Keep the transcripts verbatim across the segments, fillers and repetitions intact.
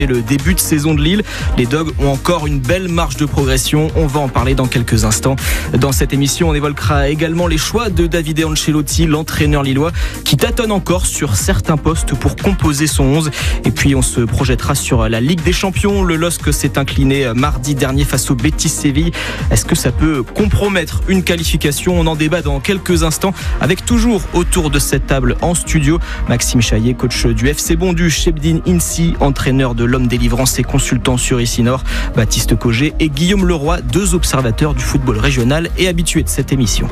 Le début de saison de Lille, les Dogs ont encore une belle marge de progression. On va en parler dans quelques instants. Dans cette émission, on évoquera également les choix de Davide Ancelotti, l'entraîneur lillois, qui tâtonne encore sur certains postes pour composer son onze. Et puis on se projettera sur la Ligue des Champions. Le L O S C s'est incliné mardi dernier face au Betis Séville. Est-ce que ça peut compromettre une qualification? On en débat dans quelques instants avec toujours autour de cette table en studio Maxime Chaillet, coach du F C Bondu, Chebdine Insi, entraîneur de l'Homme Délivrance et consultant sur Ici Nord, Baptiste Cogé et Guillaume Leroy, deux observateurs du football régional et habitués de cette émission.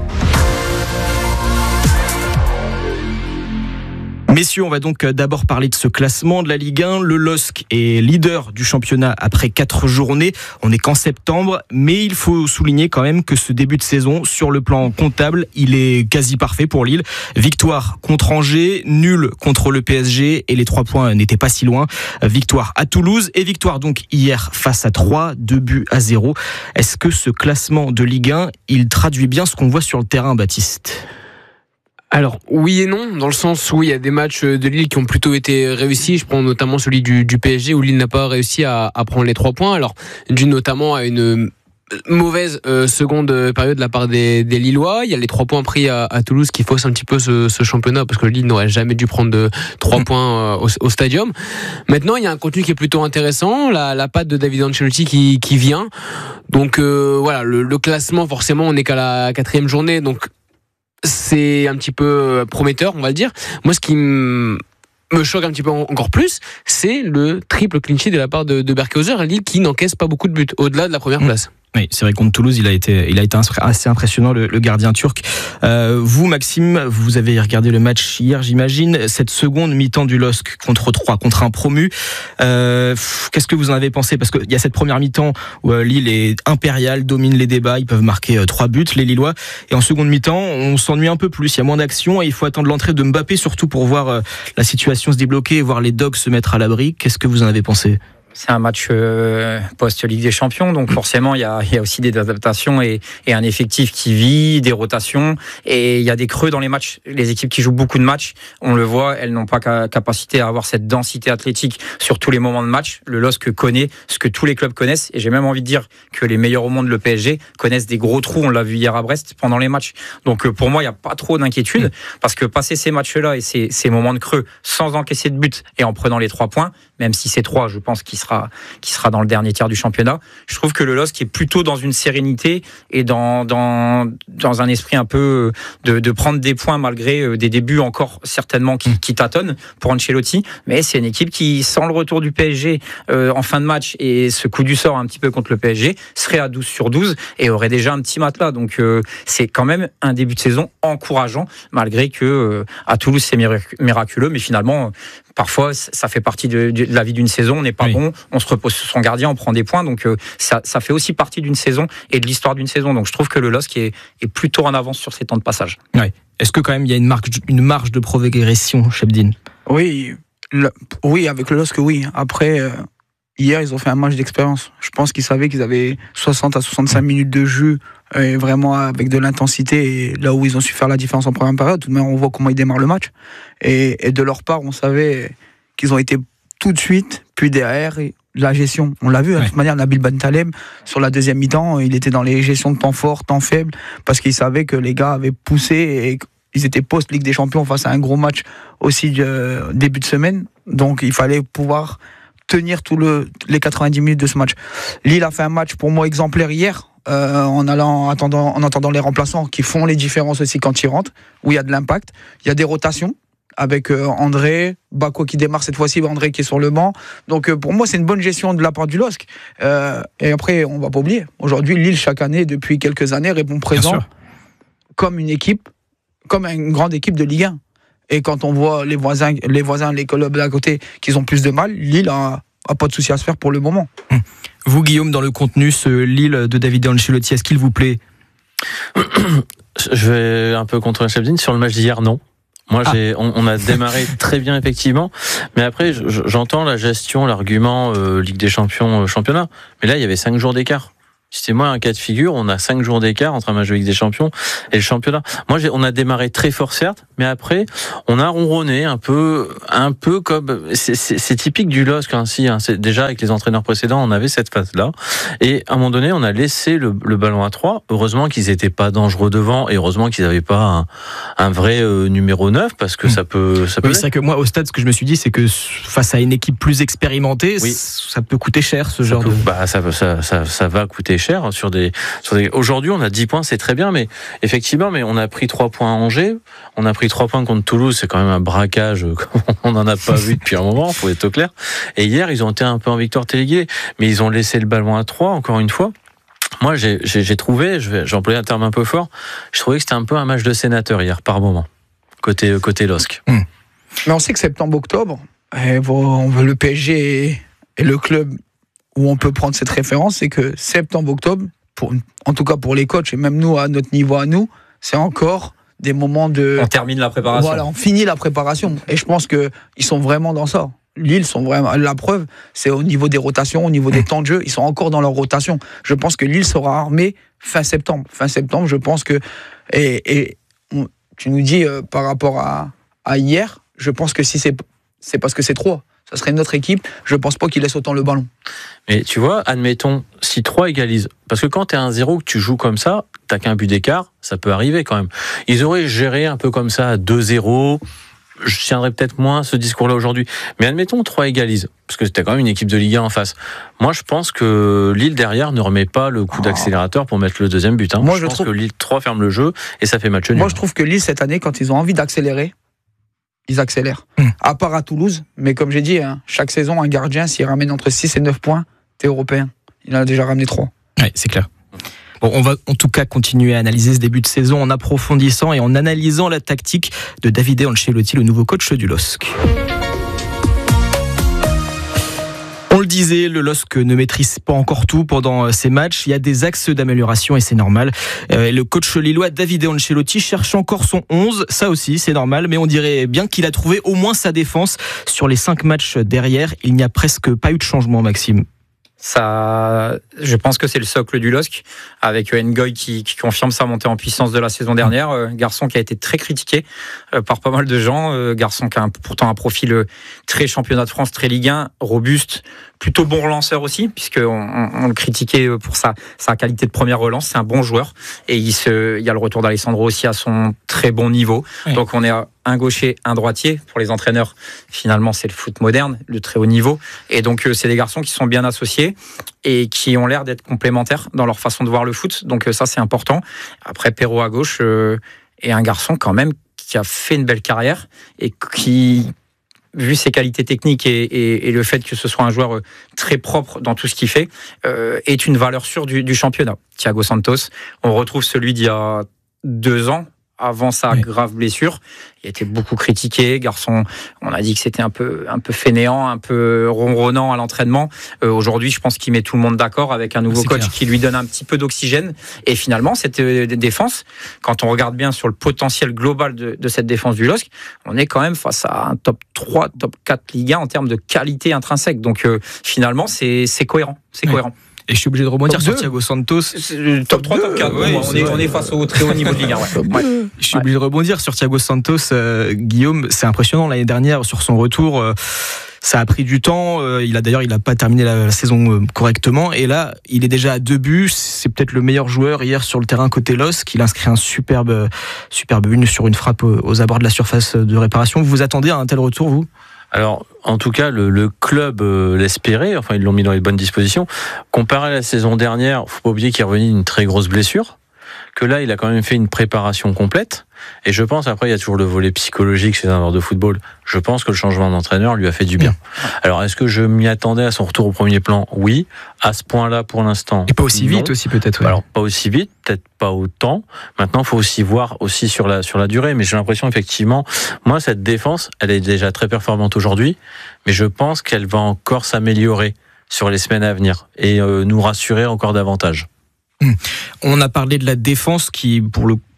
Messieurs, on va donc d'abord parler de ce classement de la Ligue un. Le L O S C est leader du championnat après quatre journées. On n'est qu'en septembre, mais il faut souligner quand même que ce début de saison, sur le plan comptable, il est quasi parfait pour Lille. Victoire contre Angers, nul contre le P S G et les trois points n'étaient pas si loin. Victoire à Toulouse et victoire donc hier face à Troyes, deux buts à zéro. Est-ce que ce classement de Ligue un, il traduit bien ce qu'on voit sur le terrain, Baptiste ? Alors oui et non, dans le sens où il y a des matchs de Lille qui ont plutôt été réussis. Je prends notamment celui du, du P S G où Lille n'a pas réussi à, à prendre les trois points. Alors dû notamment à une mauvaise euh, seconde période de la part des, des Lillois. Il y a les trois points pris à, à Toulouse qui faussent un petit peu ce, ce championnat parce que Lille n'aurait jamais dû prendre de trois points euh, au, au stadium. Maintenant, il y a un contenu qui est plutôt intéressant, la, la patte de Davide Ancelotti qui, qui vient. Donc euh, voilà, le, le classement, forcément, on n'est qu'à la quatrième journée, donc c'est un petit peu prometteur, on va le dire. Moi, ce qui me choque un petit peu encore plus, c'est le triple clean sheet de la part de, de Berkehauser, Lille qui n'encaisse pas beaucoup de buts, au-delà de la première place. Oui, c'est vrai, contre Toulouse, il a été, il a été assez impressionnant, le, le gardien turc. Euh, vous, Maxime, vous avez regardé le match hier, j'imagine. Cette seconde mi-temps du L O S C contre Troyes, contre un promu. Euh, qu'est-ce que vous en avez pensé? Parce qu'il y a cette première mi-temps où euh, Lille est impériale, domine les débats, ils peuvent marquer euh, trois buts, les Lillois. Et en seconde mi-temps, on s'ennuie un peu plus. Il y a moins d'action et il faut attendre l'entrée de Mbappé, surtout pour voir euh, la situation se débloquer et voir les Dogs se mettre à l'abri. Qu'est-ce que vous en avez pensé? C'est un match euh, post-Ligue des Champions, donc forcément il y a, il y a aussi des adaptations et, et un effectif qui vit, des rotations, et il y a des creux dans les matchs. Les équipes qui jouent beaucoup de matchs, on le voit, elles n'ont pas ca- capacité à avoir cette densité athlétique sur tous les moments de match. Le L O S C connaît ce que tous les clubs connaissent, et j'ai même envie de dire que les meilleurs au monde, le P S G, connaissent des gros trous. On l'a vu hier à Brest pendant les matchs. Donc pour moi, il n'y a pas trop d'inquiétude, parce que passer ces matchs-là et ces, ces moments de creux sans encaisser de but et en prenant les trois points, même si c'est trois, je pense qu'il sera, qui sera dans le dernier tiers du championnat. Je trouve que le L O S C est plutôt dans une sérénité et dans, dans, dans un esprit un peu de, de prendre des points malgré des débuts encore certainement qui, qui tâtonnent pour Ancelotti. Mais c'est une équipe qui, sans le retour du P S G euh, en fin de match et ce coup du sort un petit peu contre le P S G, serait à douze sur douze et aurait déjà un petit matelas. Donc euh, c'est quand même un début de saison encourageant, malgré que euh, à Toulouse c'est miraculeux, mais finalement parfois ça fait partie de, de la vie d'une saison. On n'est pas oui. bon, on se repose sur son gardien, on prend des points, donc euh, ça, ça fait aussi partie d'une saison et de l'histoire d'une saison. Donc je trouve que le L O S C est, est plutôt en avance sur ses temps de passage. Ouais. Est-ce que quand même il y a une marge, une marge de progression, Chebdine? Oui, le, oui, avec le L O S C, oui. Après, euh, hier ils ont fait un match d'expérience. Je pense qu'ils savaient qu'ils avaient soixante à soixante-cinq minutes de jeu, et vraiment avec de l'intensité, et là où ils ont su faire la différence en première période. Tout de même, on voit comment ils démarrent le match. Et, et de leur part, on savait qu'ils ont été tout de suite, puis derrière, la gestion. On l'a vu, ouais. De toute manière, Nabil Bentaleb, sur la deuxième mi-temps, il était dans les gestions de temps forts, temps faibles, parce qu'il savait que les gars avaient poussé et ils étaient post-Ligue des Champions face à un gros match aussi de début de semaine. Donc, il fallait pouvoir tenir tous le, les quatre-vingt-dix minutes de ce match. Lille a fait un match, pour moi, exemplaire hier. Euh, en allant en attendant, en attendant les remplaçants qui font les différences aussi quand ils rentrent, où il y a de l'impact. Il y a des rotations avec euh, André, Bako qui démarre cette fois-ci, André qui est sur le banc. Donc euh, pour moi, c'est une bonne gestion de la part du L O S C. Euh, et après, on ne va pas oublier, aujourd'hui, Lille, chaque année, depuis quelques années, répond présent comme une équipe, comme une grande équipe de Ligue un. Et quand on voit les voisins, les voisins, les clubs d'à côté qui ont plus de mal, Lille a, a pas de souci à se faire pour le moment. Vous, Guillaume, dans le contenu, ce Lille de Davide Ancelotti, est-ce qu'il vous plaît? Je vais un peu contre la Chebdine. Sur le match d'hier, non. Moi, ah. j'ai, on, on a démarré très bien, effectivement. Mais après, j'entends la gestion, l'argument euh, Ligue des Champions, euh, championnat. Mais là, il y avait cinq jours d'écart. Citez-moi un cas de figure, on a cinq jours d'écart entre un match de Ligue des Champions et le championnat. Moi, j'ai, on a démarré très fort, certes, mais après, on a ronronné un peu, un peu comme, c'est, c'est, c'est typique du L O S C, ainsi, hein, c'est, déjà avec les entraîneurs précédents, on avait cette phase-là. Et à un moment donné, on a laissé le, le ballon à trois. Heureusement qu'ils n'étaient pas dangereux devant et heureusement qu'ils n'avaient pas un, un vrai euh, numéro neuf parce que mmh. ça peut, ça peut. Oui, c'est vrai que moi, au stade, ce que je me suis dit, c'est que face à une équipe plus expérimentée, oui. ça peut coûter cher, ce ça genre peut, de. Bah, ça, ça, ça, ça va coûter cher sur des, sur des... Aujourd'hui on a dix points, c'est très bien, mais effectivement, mais on a pris trois points à Angers, on a pris trois points contre Toulouse, c'est quand même un braquage on n'en a pas vu depuis un moment, faut être au clair. Et hier ils ont été un peu en victoire téléguidée, mais ils ont laissé le ballon à trois encore une fois. Moi j'ai, j'ai, j'ai trouvé, je vais, j'ai employé un terme un peu fort, je trouvais que c'était un peu un match de sénateur hier par moment côté côté L O S C. Mmh. Mais on sait que septembre-octobre, le P S G et le club où on peut prendre cette référence, c'est que septembre-octobre, pour, en tout cas pour les coachs et même nous à notre niveau à nous, c'est encore des moments de. On termine la préparation. Voilà, on finit la préparation. Et je pense que ils sont vraiment dans ça. Lille sont vraiment. La preuve, c'est au niveau des rotations, au niveau des temps de jeu, ils sont encore dans leur rotation. Je pense que Lille sera armée fin septembre. Fin septembre, je pense que. Et, et on, tu nous dis euh, par rapport à, à hier, je pense que si c'est c'est parce que c'est trois. Ça serait notre équipe, je pense pas qu'il laisse autant le ballon. Mais tu vois, admettons, si trois égalise, parce que quand t'es un zéro, que tu joues comme ça, t'as qu'un but d'écart, ça peut arriver quand même. Ils auraient géré un peu comme ça, deux zéro, je tiendrais peut-être moins ce discours-là aujourd'hui. Mais admettons, trois égalise, parce que t'as quand même une équipe de Ligue un en face. Moi, je pense que Lille, derrière, ne remet pas le coup d'accélérateur pour mettre le deuxième but. Hein. Moi, je, je pense trouve... que Lille trois ferme le jeu, et ça fait match nul. Moi, je trouve que Lille, cette année, quand ils ont envie d'accélérer, ils accélèrent. Mmh. À part à Toulouse, mais comme j'ai dit, hein, chaque saison, un gardien, s'il ramène entre six et neuf points, t'es européen. Il en a déjà ramené trois. Oui, c'est clair. Bon, on va en tout cas continuer à analyser ce début de saison en approfondissant et en analysant la tactique de Davide Ancelotti, le nouveau coach du L O S C. On le disait, le L O S C ne maîtrise pas encore tout pendant ces matchs. Il y a des axes d'amélioration et c'est normal. Euh, le coach lillois Davide Ancelotti cherche encore son onze. Ça aussi, c'est normal. Mais on dirait bien qu'il a trouvé au moins sa défense. Sur les cinq matchs derrière, il n'y a presque pas eu de changement, Maxime. Ça, je pense que c'est le socle du L O S C, avec Ngoy qui, qui confirme sa montée en puissance de la saison dernière. Euh, garçon qui a été très critiqué euh, par pas mal de gens. Euh, garçon qui a un, pourtant un profil très championnat de France, très Ligue un, robuste, plutôt bon relanceur aussi, puisqu'on on, on le critiquait pour sa, sa qualité de première relance. C'est un bon joueur. Et il, se, il y a le retour d'Alessandro aussi à son très bon niveau. Oui. Donc on est à un gaucher, un droitier. Pour les entraîneurs, finalement, c'est le foot moderne, le très haut niveau. Et donc, c'est des garçons qui sont bien associés et qui ont l'air d'être complémentaires dans leur façon de voir le foot. Donc, ça, c'est important. Après, Perraud à gauche euh, est un garçon quand même qui a fait une belle carrière et qui, vu ses qualités techniques et, et, et le fait que ce soit un joueur très propre dans tout ce qu'il fait, euh, est une valeur sûre du, du championnat. Thiago Santos, on retrouve celui d'il y a deux ans, avant sa oui. grave blessure. Il a été beaucoup critiqué. Garçon, on a dit que c'était un peu, un peu fainéant, un peu ronronnant à l'entraînement. Euh, aujourd'hui, je pense qu'il met tout le monde d'accord avec un nouveau c'est coach clair. Qui lui donne un petit peu d'oxygène. Et finalement, cette défense, quand on regarde bien sur le potentiel global de, de cette défense du L O S C, on est quand même face à un top trois, top quatre Ligue un en termes de qualité intrinsèque. Donc, euh, finalement, c'est, c'est cohérent. C'est oui. cohérent. Et je suis obligé de rebondir sur Thiago Santos. Top, top trois, top quatre. Ouais, on, est, on est face au très haut niveau de Ligue un. Ouais. Ouais. Je suis obligé de rebondir sur Thiago Santos. Euh, Guillaume, c'est impressionnant l'année dernière sur son retour. Euh, ça a pris du temps. Euh, il a d'ailleurs, il n'a pas terminé la, la saison euh, correctement. Et là, il est déjà à deux buts. C'est peut-être le meilleur joueur hier sur le terrain côté L O S C. Il inscrit un superbe, superbe but sur une frappe aux abords de la surface de réparation. Vous vous attendez à un tel retour, vous ? Alors, en tout cas, le, le club euh, l'espérait. Enfin, ils l'ont mis dans les bonnes dispositions. Comparé à la saison dernière, faut pas oublier qu'il est revenu d'une très grosse blessure. Que là, il a quand même fait une préparation complète. Et je pense, après, il y a toujours le volet psychologique chez un joueur de football. Je pense que le changement d'entraîneur lui a fait du bien. Alors, est-ce que je m'y attendais à son retour au premier plan ? Oui. À ce point-là, pour l'instant. Et pas aussi non. vite aussi, peut-être. Ouais. Alors, pas aussi vite, peut-être pas autant. Maintenant, il faut aussi voir aussi sur la, sur la durée. Mais j'ai l'impression, effectivement, moi, cette défense, elle est déjà très performante aujourd'hui. Mais je pense qu'elle va encore s'améliorer sur les semaines à venir et euh, nous rassurer encore davantage. On a parlé de la défense qui, pour le,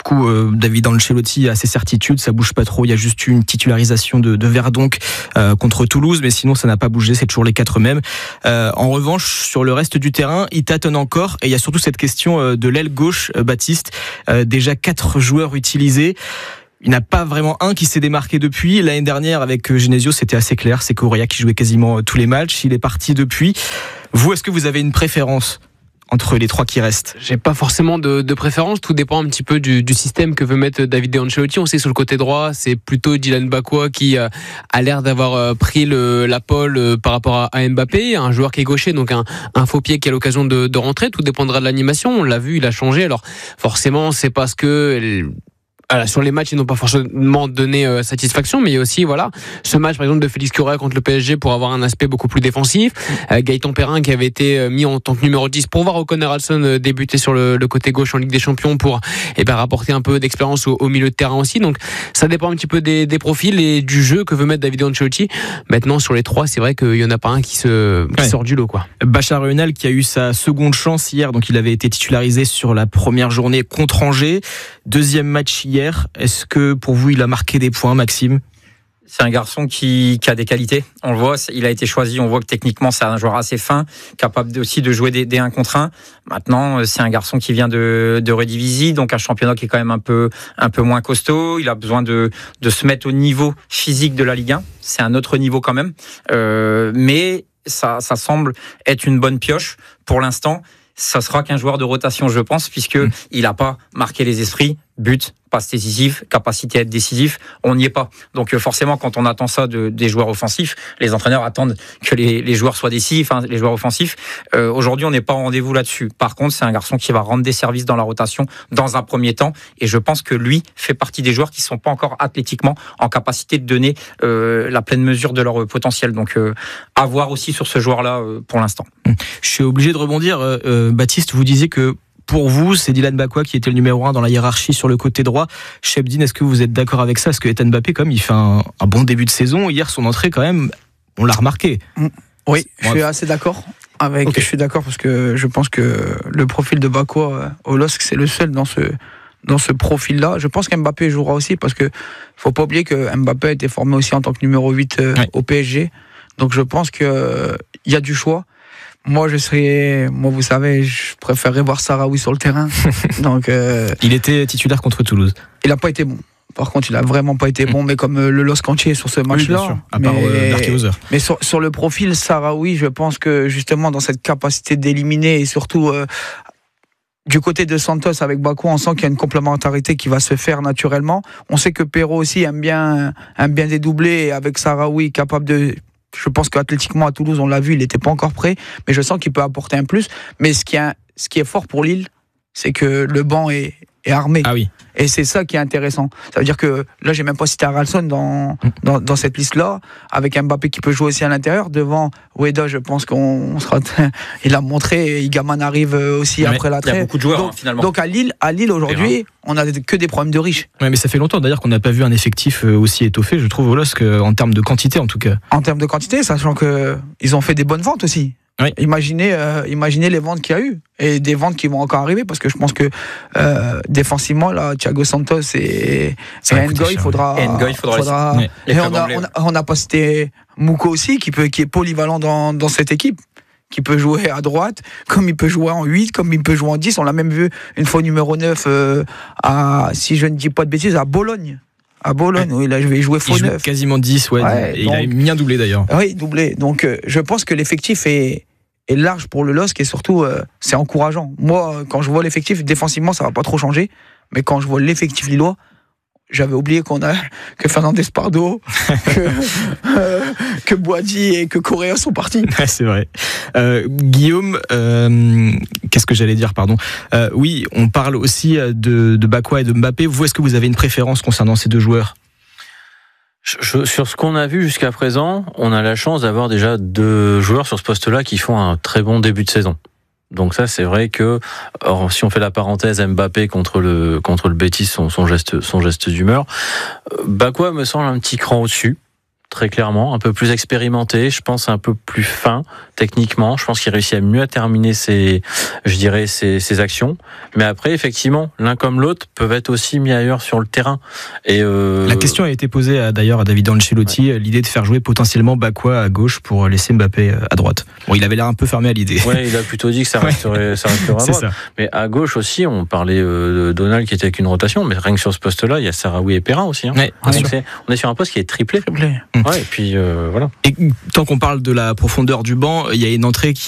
coup, euh, David Ancelotti a ses certitudes, ça bouge pas trop. Il y a juste une titularisation de, de Verdonk euh, contre Toulouse, mais sinon ça n'a pas bougé. C'est toujours les quatre mêmes. Euh, en revanche, sur le reste du terrain, il tâtonne encore. Et il y a surtout cette question euh, de l'aile gauche, euh, Baptiste. Euh, déjà quatre joueurs utilisés. Il n'y en a pas vraiment un qui s'est démarqué depuis. L'année dernière, avec Genesio, c'était assez clair. C'est Correa qui jouait quasiment tous les matchs. Il est parti depuis. Vous, est-ce que vous avez une préférence entre les trois qui restent? J'ai pas forcément de, de préférence, tout dépend un petit peu du, du système que veut mettre David Ancelotti. On sait sur le côté droit, c'est plutôt Dylan Bakwa qui euh, a l'air d'avoir euh, pris le, la pole euh, par rapport à, à Mbappé, un joueur qui est gaucher, donc un, un faux pied qui a l'occasion de, de rentrer. Tout dépendra de l'animation. On l'a vu, il a changé. Alors forcément, c'est parce que voilà, sur les matchs, ils n'ont pas forcément donné euh, satisfaction, mais il y a aussi voilà, ce match par exemple de Félix Correa contre le P S G pour avoir un aspect beaucoup plus défensif. Euh, Gaëtan Perrin qui avait été mis en tant que numéro dix pour voir O'Connor Hudson euh, débuter sur le, le côté gauche en Ligue des Champions pour eh ben, rapporter un peu d'expérience au, au milieu de terrain aussi. Donc ça dépend un petit peu des, des profils et du jeu que veut mettre David Ancelotti. Maintenant sur les trois, c'est vrai qu'il n'y en a pas un qui, se, qui ouais. sort du lot, quoi. Bachar Eunal qui a eu sa seconde chance hier, donc il avait été titularisé sur la première journée contre Angers. Deuxième match hier. Est-ce que pour vous il a marqué des points, Maxime? C'est un garçon qui, qui a des qualités. On le voit, il a été choisi. On voit que techniquement, c'est un joueur assez fin, capable aussi de jouer des, des un contre un. Maintenant, c'est un garçon qui vient de, de Redivisie, donc un championnat qui est quand même un peu, un peu moins costaud. Il a besoin de, de se mettre au niveau physique de la Ligue un. C'est un autre niveau quand même. Euh, mais ça, ça semble être une bonne pioche pour l'instant. Ça sera qu'un joueur de rotation, je pense, puisque mmh. il n'a pas marqué les esprits. But, passe décisif, capacité à être décisif, on n'y est pas. Donc forcément, quand on attend ça de, des joueurs offensifs, les entraîneurs attendent que les, les joueurs soient décisifs, hein, les joueurs offensifs. Euh, aujourd'hui, on n'est pas au rendez-vous là-dessus. Par contre, c'est un garçon qui va rendre des services dans la rotation dans un premier temps, et je pense que lui fait partie des joueurs qui ne sont pas encore athlétiquement en capacité de donner euh, la pleine mesure de leur potentiel. Donc euh, à voir aussi sur ce joueur-là euh, pour l'instant. Je suis obligé de rebondir. Euh, euh, Baptiste, vous disiez que pour vous, c'est Dylan Bakwa qui était le numéro un dans la hiérarchie sur le côté droit. Chebdine, est-ce que vous êtes d'accord avec ça? Parce que Ethan Mbappé, quand même, il fait un, un bon début de saison. Hier, son entrée, quand même, on l'a remarqué. Oui, je suis assez d'accord. Avec, okay. Je suis d'accord parce que je pense que le profil de Bakwa au L O S C, c'est le seul dans ce, dans ce profil-là. Je pense qu'Mbappé jouera aussi parce que faut pas oublier que Mbappé a été formé aussi en tant que numéro huit euh, oui. au P S G. Donc je pense qu'il euh, y a du choix. Moi, je serais, moi, vous savez, je préférerais voir Sahraoui sur le terrain. Donc, euh, il était titulaire contre Toulouse. Il n'a pas été bon. Par contre, il a vraiment pas été bon, mais comme euh, le L O S C entier sur ce match-là. Oui, bien sûr. À part mais, euh, mais sur, sur le profil Sahraoui, je pense que justement dans cette capacité d'éliminer et surtout euh, du côté de Santos avec Bakwa, on sent qu'il y a une complémentarité qui va se faire naturellement. On sait que Perraud aussi aime bien, aime bien dédoubler et avec Sahraoui capable de. Je pense qu'athlétiquement à Toulouse, on l'a vu, il n'était pas encore prêt, mais je sens qu'il peut apporter un plus. Mais ce qui est, ce qui est fort pour Lille, c'est que le banc est, est armé. Ah oui. Et c'est ça qui est intéressant. Ça veut dire que là, j'ai même pas cité Haralson dans, dans, dans cette liste-là, avec un Mbappé qui peut jouer aussi à l'intérieur. Devant Ueda, je pense qu'on sera. Il a montré, Igaman arrive aussi mais après la trêve. Il y a beaucoup de joueurs, donc, hein, finalement. Donc à Lille, à Lille aujourd'hui, on a que des problèmes de riches. Ouais, mais ça fait longtemps d'ailleurs qu'on n'a pas vu un effectif aussi étoffé, je trouve, au L O S C, en termes de quantité en tout cas. En termes de quantité, sachant qu'ils ont fait des bonnes ventes aussi. Oui. Imaginez, euh, imaginez les ventes qu'il y a eu et des ventes qui vont encore arriver parce que je pense que euh, défensivement là, Thiago Santos et, et Ngoy, il faudra. Et Ngoy, faudra. faudra les... Et on a, on a, on a pas cité Mouko aussi qui peut, qui est polyvalent dans, dans cette équipe, qui peut jouer à droite, comme il peut jouer en huit, comme il peut jouer en dix. On l'a même vu une fois numéro neuf euh, à, si je ne dis pas de bêtises, à Bologne. À Bologne, oui, là je vais jouer faux il neuf. Quasiment dix, ouais. ouais et donc, il a mis un doublé d'ailleurs. Oui, doublé. Donc euh, je pense que l'effectif est, est large pour le L O S C et surtout euh, c'est encourageant. Moi, quand je vois l'effectif, défensivement, ça va pas trop changer. Mais quand je vois l'effectif lillois, j'avais oublié qu'on a que Fernandez Pardo, que, euh, que Boadi et que Correa sont partis. Ouais, c'est vrai. Euh, Guillaume, euh, qu'est-ce que j'allais dire, pardon. Euh, oui, on parle aussi de, de Bakwa et de Mbappé. Vous, est-ce que vous avez une préférence concernant ces deux joueurs ? Je, je, sur ce qu'on a vu jusqu'à présent, on a la chance d'avoir déjà deux joueurs sur ce poste-là qui font un très bon début de saison. Donc ça, c'est vrai que or, si on fait la parenthèse Mbappé contre le contre le Betis, son, son geste son geste d'humeur, Bakwa me semble un petit cran au-dessus. très clairement, un peu plus expérimenté, je pense un peu plus fin techniquement. Je pense qu'il réussit à mieux à terminer ses, je dirais, ses, ses actions. Mais après, effectivement, l'un comme l'autre peuvent être aussi mis ailleurs sur le terrain. Et euh... la question a été posée à, d'ailleurs à David Ancelotti, ouais. l'idée de faire jouer potentiellement Bakwa à gauche pour laisser Mbappé à droite. Bon, il avait l'air un peu fermé à l'idée. Ouais, il a plutôt dit que ça resterait, ouais. ça resterait à droite. Ça. Mais à gauche aussi, on parlait euh, de Donald qui était avec une rotation, mais rien que sur ce poste-là, il y a Sahraoui et Perrin aussi. Hein. Ouais, Donc c'est, on est sur un poste qui est triplé. triplé. Ouais, et puis euh, voilà. Et tant qu'on parle de la profondeur du banc, il y a une entrée qui